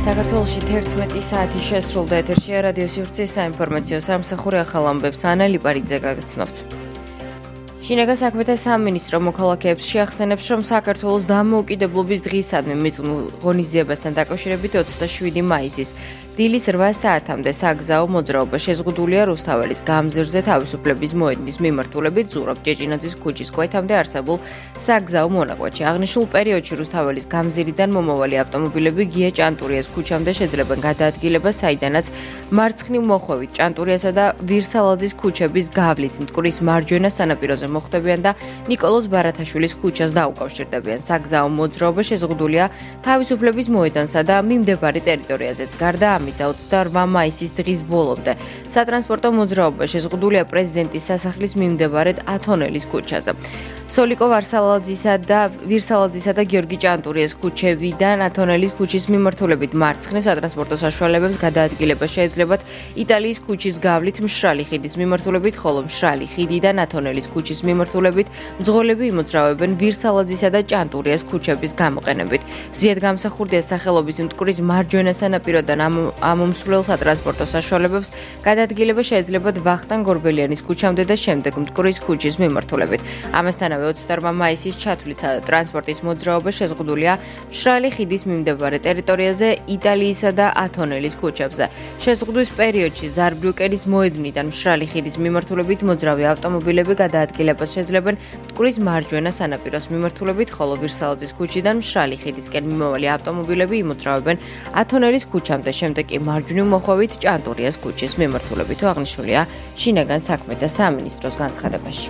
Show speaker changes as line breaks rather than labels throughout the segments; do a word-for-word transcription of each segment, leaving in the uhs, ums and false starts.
საქართველოში თერთმეტი საათი შესრულდა ეთერში რადიო სივრცის საინფორმაციო სამსახური ახალ ამბებს ანა ლიპარიძე გაგაცნობთ. შინაგან საქმეთა სამინისტრო მოქალაქეებს შეახსენებს, რომ საქართველოს დამოუკიდებლობის დღისადმი მიწვნილ ღონისძიებასთან დაკავშირებით ოცდაშვიდი მაისის დილის რვა საათამდე საგზაო მოძრაობა შეზღუდულია რუსთაველის გამზირზე თავისუფლების მოედნის მიმართულებით ზურაბ ჭეჭინაძის ქუჩის კვეთამდე არსებულ საგზაო მონაკვეთში. აღნიშნულ პერიოდში რუსთაველის გამზირიდან მომავალი ავტომობილები გია ჭანტურიას ქუჩამდე შეძლებენ გადაადგილებას, საიდანაც მარცხნივ მოხვევით ჭანტურიასა და ვირსალაძის ქუჩების გავლით მტკვრის მარჯვენა სანაპიროზე მოხვდებიან და ნიკოლოზ ბარათაშვილის ქუჩას დაუკავშირდებიან. საგზაო მოძრაობა შეზღუდულია თავისუფლების მოედანსა და მიმდებარე ტერიტორიაზეც. გარდა ამისა, ოცდარვა მაისის დღის ბოლომდე სატრანსპორტო მოძრაობა შეზღუდულია პრეზიდენტის სასახლის მიმდებარედ ათონელის ქუჩაზე. სოლიკო ვარსალაძისა და ვირსალაძისა და გიორგი ჭანტურიას ქუჩებიდან ათონელის ქუჩის მიმართულებით მარცხნივ სატრანსპორტო საშუალებებს გადაადგილება შეეძლებათ იტალიის ქუჩის გავლით მშრალი ხიდის მიმართულებით, ხოლო მშრალი ხიდიდან ათონელის ქუჩის მიმართულებით მძღოლები იმოძრავებენ ვირსალაძისა და ჭანტურიას ქუჩების გამოყენებით. ზვიად გამსახურდია სახელობის მტკვრის მარჯვენა სანაპიროდან ამომსვლელ სატრანსპორტო საშუალებებს გადაადგილება შეეძლებათ ვახტანგ გორბელიანის ქუჩამდე და შემდეგ მტკვრის ქუჩის მიმართულებით. ამასთანავე ოცდარვა მაისის ჩათვლით ტრანსპორტის მოძრაობა შეზღუდულია მშრალი ხიდის მიმდებარე ტერიტორიაზე იტალიისა და ათონელის ქუჩებზე. შეზღუდვის პერიოდში ზარბრიუკენის მოედნიდან მშრალი ხიდის მიმართულებით მოძრავი ავტომობილები გადაადგილებას შეძლებენ მტკვრის მარჯვენა სანაპიროს მიმართულებით, ხოლო ვირსალაძის ქუჩიდან მშრალი ხიდისკენ მიმავალი ავტომობილები იმოძრავებენ ათონელის ქუჩამდე, შემდეგ კი მარჯვნივ მოხვევით ჭანტურიას ქუჩის მიმართულებით. აღნიშნულია შინაგან საქმეთა სამინისტროს განცხადებაში.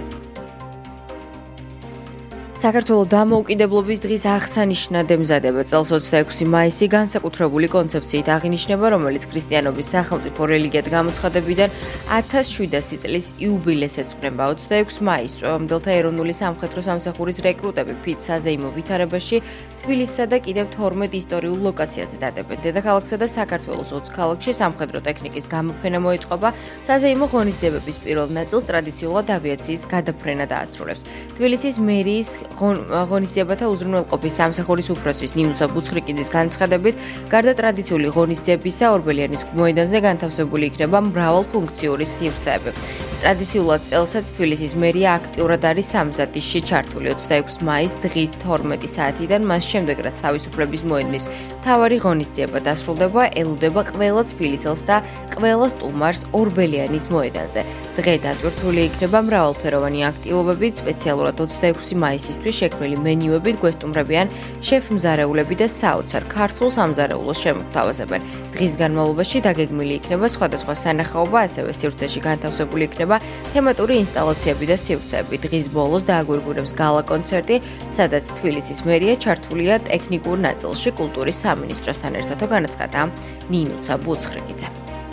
საქართველოს დამოუკიდებლობის დღის აღსანიშნად ემზადება წელს ოცდაექვსი მაისი განსაკუთრებული კონცეფციით აღინიშნება, რომელიც ქრისტიანობის სახელმწიფო რელიგიად გამოცხადებიდან ათას შვიდასი წლის იუბილეს ეძღვნება. ოცდაექვსი მაისს წვევამდელთა ეროვნული სამხედრო სამსახურის რეკრუტები ფით საზეიმო ვითარებაში თბილისსა და კიდევ თორმეტ ისტორიულ ლოკაციაზე დადებენ. დედაქალაქსა და საქართველოს ოც ქალაქში სამხედრო ტექნიკის გამოფენა მოეწყობა. საზეიმო ღონისძიებების პირველ ნაწილს ტრადიციულად ავიაციის გადაფრენა დაასრულებს. თბილისის მერიის ღონისძიებათა უზრუნველყოფის სამსახურის უფროსის ნინუცა ბუცხრიკიძის განცხადებით, გარდა ტრადიციული ღონისძიებისა, ორბელიანის მოედანზე განთავსებული იქნება მრავალფუნქციური სივრცეები. ტრადიციულად წელსაც თბილისის მერია აქტიურად არის სამზადისში ჩართული. ოცდაექვსი მაისს დღის თორმეტი საათიდან მას შემდეგ, რაც თავისუფლების მოედნის მთავარი ღონისძიება დასრულდება, ელოდება ყველა თბილისელს და ყველა სტუმარს ორბელიანის მოედანზე. დღე დატვირთული იქნება მრავალფეროვანი აქტივობებით, სპეციალურად ოცდაექვსი მაისისთვის შექმნილი მენიუებით გვესტუმრებიან შეფ-მზარეულები და საოცარ ქართულ სამზარეულოს შემოგთავაზებენ. დღის განმავლობაში დაგეგმილი იქნება სხვადასხვა სანახაობა, ასევე სივრცეში განთავსებული იქნება თემატური ინსტალაციები და სივრცეები. დღის ბოლოს დააგვირგვინებს გალა კონცერტი, სადაც თბილისის მერია ჩართულია ტექნიკურ ნაწილში კულტურის სამინისტროსთან ერთად, განაცხადა ნინუცა ბუცხრიკიძე.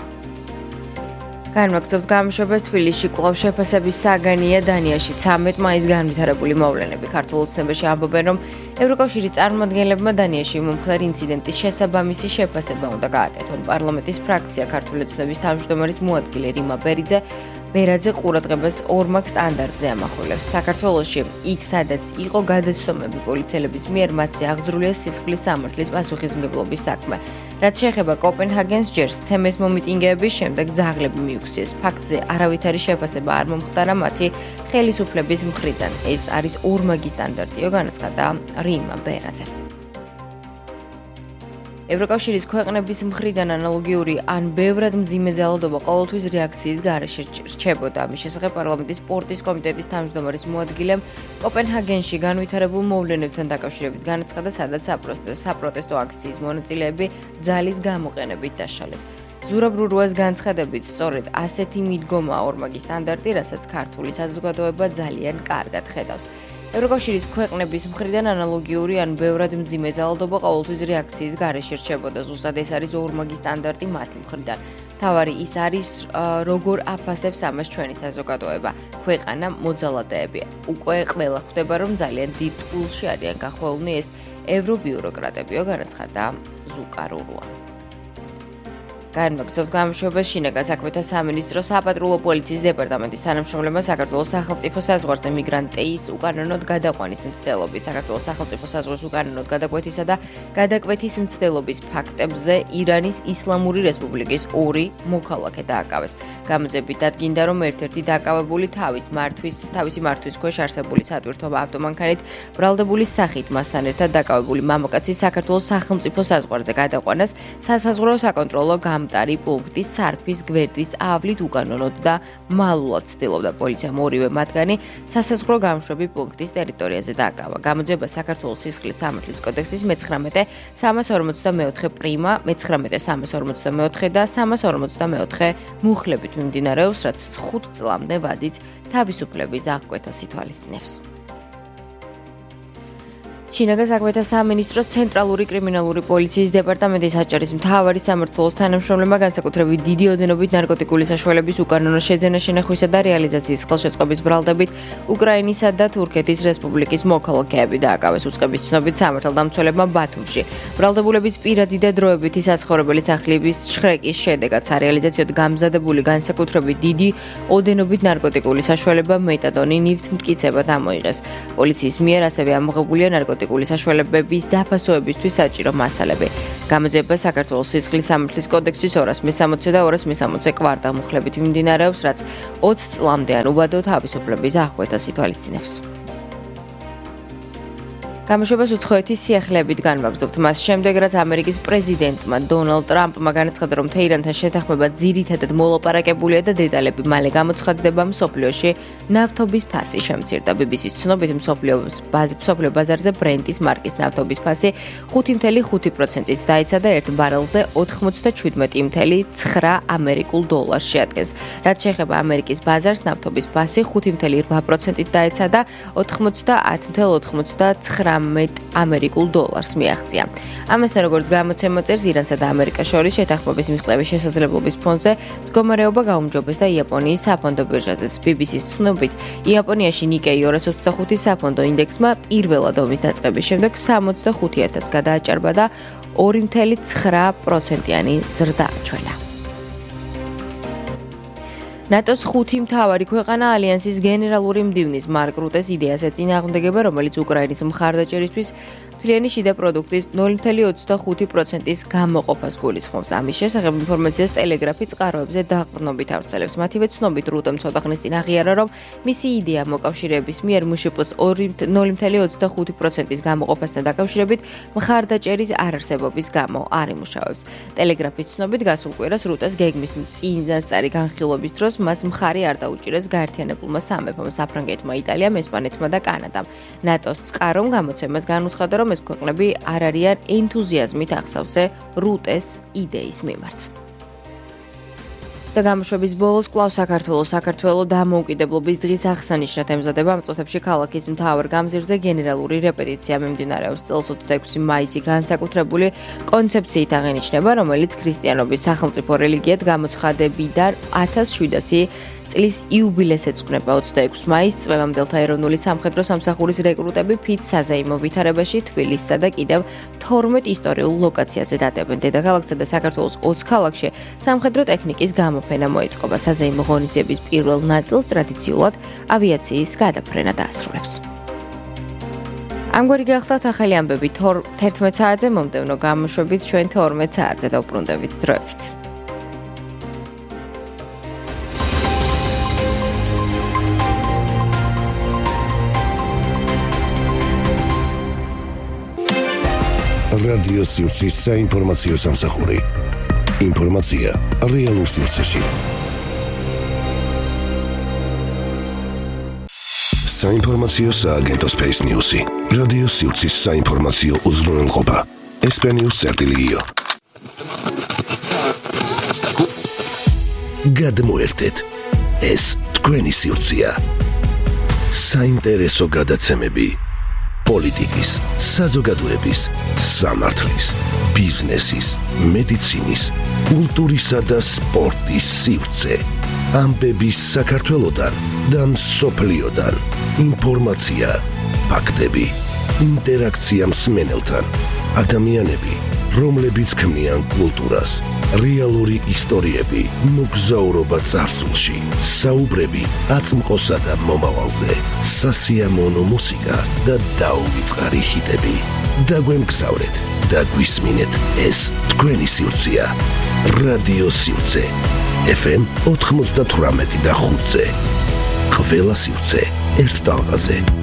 განვაგრძობთ გამოშვებას. თბილისში კვლავ შეფასების საგანია. დანიაში ცამეტ მაისს განვითარებული მოვლენები. ქართულ ოცნებაში ამბობენ, რომ ევროკავშირის წარმომადგენლებმა დანიაში მომხდარი ინციდენტის შესაბამისი შეფასება უნდა გააკეთონ. პარლამენტის ფრაქცია ქართული ოცნების თავმჯდომარის მოადგილე რიმა ბერიძე ბერაძე ყურადღებას ორმაგ სტანდარტზე ამახვილებს. საქართველოში იქ, სადაც იყო გადაცომები პოლიციელების მიერ, მათზე აღძრულია სისხლის სამართლის პასუხისმგებლობის საქმე. რაც შეეხება კოპენჰაგენს ჯერს სემეს მომიტინგეების შემდეგ ძაღლები მიუქციეს. ფაქტზე არავითარი შეფასება არ მომხდარა მათი ხელისუფლების მხრიდან. ეს არის ორმაგი სტანდარტიო, განაცხადა რიმა ბერაძე. ევროკავშირის ქვეყნების მხრიდან ანალოგიური ან ბევრად მძიმე ძალადობა ყოველთვის რეაქციის გარეშე რჩებოდა. ამის შესახებ პარლამენტის სპორტის კომიტეტის თავმჯდომარის მოადგილემ კოპენჰაგენში განვითარებულ მოვლენებთან დაკავშირებით განაცხადა, სადაც საპროტესტო აქციის მონაწილეები ძალის გამოყენებით დაშალეს. ზურაბ რურუას განცხადებით, სწორედ ასეთი მიდგომაა ორმაგი სტანდარტი, რასაც ქართული საზოგადოება ძალიან კარგად ხედავს. ევროკავშირის ქვეყნების მხრიდან ანალოგიური ან ბევრად მძიმე ძალადობა ყოველთვის რეაქციის გარეშე რჩებოდა. ზუსტად ეს არის ორმაგი სტანდარტი მათი მხრიდან. მთავარი ის არის, როგორ აფასებს ამას ჩვენი საზოგადოება, ქვეყანა, მოძალადეები. უკვე ყველა ხვდება, რომ ძალიან დიდ ტყულში არიან გახვეულნი ეს ევრობიუროკრატებიო, განაცხადა ზუკა რურუა. განმაგრძობთ გამოშვებას შინაგან საქმეთა სამინისტროს საპატრულო პოლიციის დეპარტამენტის თანამშრომლებმა საქართველოს სახელმწიფო საზღვარზე მიგრანტის უკანონოდ გადაყვანის მცდელობის, საქართველოს სახელმწიფო საზღვრის უკანონოდ გადაკვეთისა და გადაკვეთის მცდელობის ფაქტებზე ირანის ისლამური რესპუბლიკის ორი მოქალაქე დააკავეს. გამოძებით დადგინდა, რომ ერთ-ერთი დააკავებული თავის მართვის, თავისი მართვის ქვეშ არსებული სატვირთო ავტომანქანით ბრალდებულის სახით მასთან ერთად დააკავებული მამაკაცის საქართველოს სახელმწიფო საზღვარზე გადაყვანას სასაზღვრო საკონტროლო გამტარი პუნქტის სარფის გვერდის ავლით უკანონოდ და მალულად ცდილობდა. პოლიციამ ორივე მათგანი სასაზღვრო გამოშვები პუნქტის ტერიტორიაზე დააკავა. გამოძიება საქართველოს სისხლის სამართლის კოდექსის მეცხრამეტე სამას ორმოცდამეოთხე პრიმა, მეცხრამეტე სამას ორმოცდამეოთხე და სამას ორმოცდამეოთხე მუხლებით მიმდინარეობს, რაც ხუთ წლამდე ვადით თავისუფლების აღკვეთას ითვალისწინებს. შინაგან საქმეთა სამინისტროს ცენტრალური კრიმინალური პოლიციის დეპარტამენტის აჭარის მთავარი სამმართველოს თანამშრომლებმა განსაკუთრებით დიდი ოდენობით ნარკოტიკული საშუალების უკანონო შეძენა შენახვისა და რეალიზაციის ხელშეწყობის ბრალდებით უკრაინისა და თურქეთის რესპუბლიკის მოქალაქეები დააკავეს. უწყების ცნობით სამართალდამცველებმა ბათუმში ბრალდებულების პირადი და დროებითი საცხოვრებელი სახლების შხრეკის შედეგად სარეალიზაციოდ გამზადებული განსაკუთრებით დიდი ოდენობით ნარკოტიკული საშუალება მეტადონი ნივთმტკიცებად ამოიღეს. პოლიციის მიერ ასევე ამოღებულია ნარკოტიკული ნარკოტიკული საშუალებების დაფასოებისთვის საჭირო მასალები. გამოძიება საქართველოს სისხლის სამართლის კოდექსის ორას მესამოცე და ორას მესამოცე კვარტალ მუხლებით მიმდინარეობს, რაც ოცი წლამდე ან უბადო თავისუფლების აღკვეთას ითვალისწინებს. გამოშვებას უცხოეთის სიახლეებით განვაგრძობთ. მას შემდეგ, რაც ამერიკის პრეზიდენტმა დონალდ ტრამპმა განაცხადა, რომ თეირანთან შეთანხმება ძირითადად მოლაპარაკებულია და დეტალები მალე გამოცხადდება, მსოფლიოში ნავთობის ფასი შემცირდა. ბი ბი სის ცნობით მსოფლიოს მსოფლიო ბაზარზე ბრენტის მარკის ნავთობის ფასი ხუთი წუთი ხუთი პროცენტით დაეცა და ერთ ბარელზე ოთხმოცდაჩვიდმეტი წუთი ცხრა ამერიკულ დოლარს შეადგენს. რაც შეეხება ამერიკის ბაზარს, ნავთობის ფასი ხუთი წუთი რვა პროცენტით დაეცა და ოთხმოცდაათი წუთი ოცდაათი ამერიკულ დოლარს მიაღწია. ამასთან, როგორც გამოცემა წერს, ირანსა და ამერიკას შორის შეთანხმების მიღწევის შესაძლებლობის ფონზე მდგომარეობა გაუმჯობეს და იაპონიის საფონდო ბირჟაზეც. ბი ბი სის ცნობით, იაპონიაში ნიკეი ორას ოცდახუთი საფონდო ინდექსმა პირველად ომის დაწყების შემდეგ სამოცდახუთი ათასს გადააჭარბა და ორი წუთი ცხრა პროცენტიანი ზრდა აჩვენა. ნატოს ხუთი მთავარი ქვეყანა ალიანსის გენერალური მდივნის მარკ რუტეს იდეას ეწინააღმდეგება, რომელიც უკრაინის მხარდაჭერისთვის მთლიანი შიდა პროდუქტის ნული წუთი ოცდახუთი პროცენტის გამოყოფას გულისხმობს. ამის შესახებ ინფორმაციას ტელეგრაფი წყაროებზე დაყრდნობით ავრცელებს. მათივე ცნობით რუტემ ცოტა ხნის წინ აღიარა, რომ მისი იდეა მოკავშირეების მიერ მშპ-ს ნული წუთი ოცდახუთი პროცენტის გამოყოფასთან დაკავშირებით მხარდაჭერის არარსებობის გამო არ იმუშავებს. ტელეგრაფის ცნობით გასულ კვირას რუტეს გეგმის წინასწარი განხილვების დროს მას მხარი არ დაუჭირეს გაერთიანებულმა სამეფომ, საფრანგეთმა, იტალიამ, ესპანეთმა და კანადამ. ნატოს წყარომ გამოცემას განუცხადა, რომ ეს ქვეყნები არ არიან ენთუზიაზმით ახსავსე რუტეს იდეის მიმართ. და გამოშვების ბოლოს კვლავ საქართველოს საქართველოს დამოუკიდებლობის დღის აღსანიშნად ემზადება ამ წუთებში ქალაქის მთავარ გამზირზე გენერალური რეპეტიცია მიმდინარეობს. წელს ოცდაექვსი მაისი განსაკუთრებული კონცეფციით აღინიშნება, რომელიც ქრისტიანობის სახელმწიფო რელიგიად გამოცხადებიდან ათას შვიდასი წლის იუბილეს ეძღვნება. ოცდაექვსი მაისს წვევამდელთა ეროვნული სამხედრო სამსახურის რეკრუტები ფიც საზეიმო ვითარებაში თბილისსა და კიდევ თორმეტ ისტორიულ ლოკაციაზე დატებენ. დედაქალაქსა და საქართველოს ოცი ქალაქში სამხედრო ტექნიკის გამოფენა მოეწყობა. საზეიმო ღონისძიების პირველ ნაწილს ტრადიციულად ავიაციის გადაფრენა დაასრულებს. ამგვარი გახლავთ ახალი ამბები თერთმეტ საათზე, მომდევნო გამოშვებით ჩვენ თორმეტ საათზე დავბრუნდებით დროებით.
რადიო სივრცის საინფორმაციო სამსახური. ინფორმაცია რეალურ სივრცეში. საინფორმაციო სააგენტო Space News-ი. რადიო სივრცის საინფორმაციო უზრუნველყოფა. ესპანიურ წერტილიო. გადმოერთეთ. ეს თქვენი სივრცეა. საინტერესო გადაცემები. პოლიტიკის, საზოგადოების, სამართლის, ბიზნესის, მედიცინის, კულტურისა და სპორტის სივრცე. ამბების საქართველოდან და მსოფლიოდან. ინფორმაცია, ფაქტები, ინტერაქცია მსმენელთან. ადამიანები, რომლებიც ქმნიან კულტურას. რეალური ისტორიები, მოგზაურობა წარსულში, საუბრები აწმყოსა და მომავალზე, სასიამოვნო მუსიკა და დაუვიწყარი ჰიტები. დაგვემგზავრეთ და გვისმინეთ, ეს თქვენი სივრცეა. რადიო სივრცე ეფ ემ ოთხმოცდათვრამეტი და ხუთზე. ყველა სივრცე ერთ ტალღაზე.